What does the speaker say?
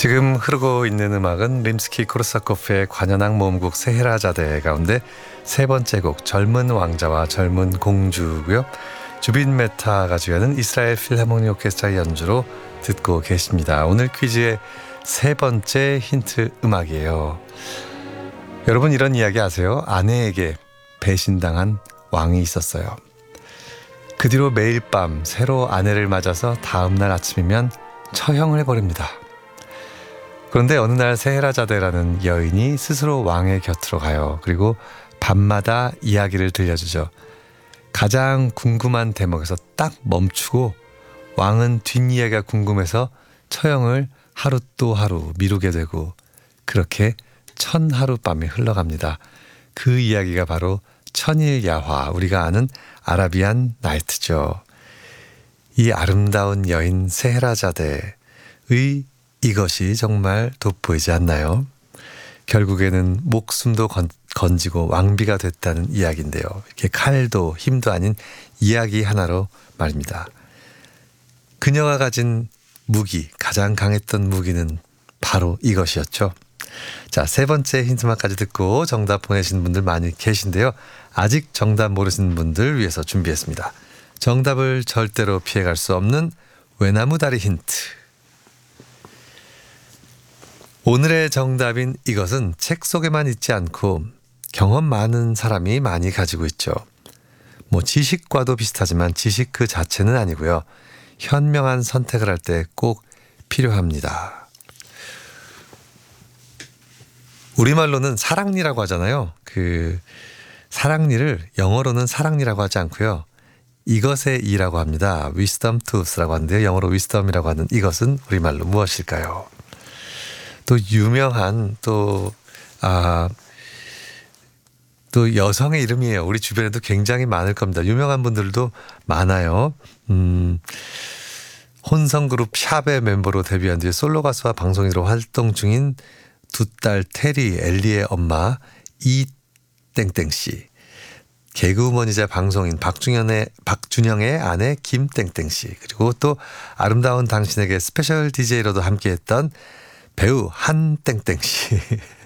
지금 흐르고 있는 음악은 림스키 코르사코프의 관현악 모음곡 세헤라자데 가운데 세 번째 곡 젊은 왕자와 젊은 공주고요. 주빈 메타가 주연은 이스라엘 필하모니 오케스트라의 연주로 듣고 계십니다. 오늘 퀴즈의 세 번째 힌트 음악이에요. 여러분 이런 이야기 아세요? 아내에게 배신당한 왕이 있었어요. 그 뒤로 매일 밤 새로 아내를 맞아서 다음날 아침이면 처형을 해버립니다. 그런데 어느 날 세헤라자데라는 여인이 스스로 왕의 곁으로 가요. 그리고 밤마다 이야기를 들려주죠. 가장 궁금한 대목에서 딱 멈추고 왕은 뒷이야기가 궁금해서 처형을 하루 또 하루 미루게 되고 그렇게 천하룻밤이 흘러갑니다. 그 이야기가 바로 천일야화, 우리가 아는 아라비안 나이트죠. 이 아름다운 여인 세헤라자데의 이것이 정말 돋보이지 않나요? 결국에는 목숨도 건지고 왕비가 됐다는 이야기인데요. 이렇게 칼도 힘도 아닌 이야기 하나로 말입니다. 그녀가 가진 무기, 가장 강했던 무기는 바로 이것이었죠. 자, 세 번째 힌트만까지 듣고 정답 보내신 분들 많이 계신데요. 아직 정답 모르시는 분들 위해서 준비했습니다. 정답을 절대로 피해갈 수 없는 외나무다리 힌트. 오늘의 정답인 이것은 책 속에만 있지 않고 경험 많은 사람이 많이 가지고 있죠. 지식과도 비슷하지만 지식 그 자체는 아니고요. 현명한 선택을 할 때 꼭 필요합니다. 우리말로는 사랑니라고 하잖아요. 그 사랑니를 영어로는 사랑니라고 하지 않고요. 이것의 이라고 합니다. wisdom tooth라고 하는데요. 영어로 wisdom이라고 하는 이것은 우리말로 무엇일까요? 또 유명한 또 여성의 이름이에요. 우리 주변에도 굉장히 많을 겁니다. 유명한 분들도 많아요. 혼성그룹 샵의 멤버로 데뷔한 뒤에 솔로 가수와 방송인으로 활동 중인 두 딸 테리, 엘리의 엄마 이땡땡씨, 개그우먼이자 방송인 박준영의 아내 김땡땡씨, 그리고 또 아름다운 당신에게 스페셜 DJ로도 함께했던 배우 한땡땡씨.